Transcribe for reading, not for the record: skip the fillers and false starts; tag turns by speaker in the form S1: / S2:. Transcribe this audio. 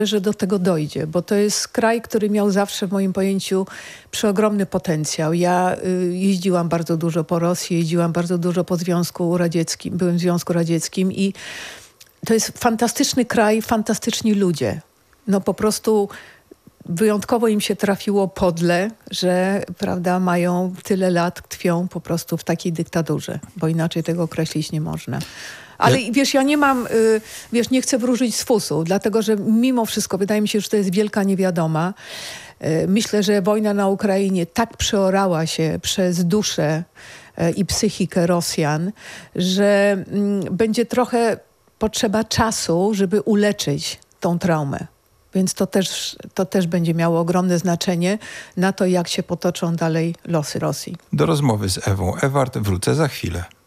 S1: że do tego dojdzie, bo to jest kraj, który miał zawsze w moim pojęciu przeogromny potencjał. Ja jeździłam bardzo dużo po Rosji, jeździłam bardzo dużo po Związku Radzieckim, byłem w Związku Radzieckim i to jest fantastyczny kraj, fantastyczni ludzie. No po prostu wyjątkowo im się trafiło podle, że prawda, mają tyle lat, tkwią po prostu w takiej dyktaturze, bo inaczej tego określić nie można. Ale wiesz, ja nie mam, nie chcę wróżyć z fusów, dlatego że mimo wszystko wydaje mi się, że to jest wielka niewiadoma. Myślę, że wojna na Ukrainie tak przeorała się przez duszę i psychikę Rosjan, że będzie trochę potrzeba czasu, żeby uleczyć tą traumę. Więc to też będzie miało ogromne znaczenie na to, jak się potoczą dalej losy Rosji.
S2: Do rozmowy z Ewą Ewart wrócę za chwilę.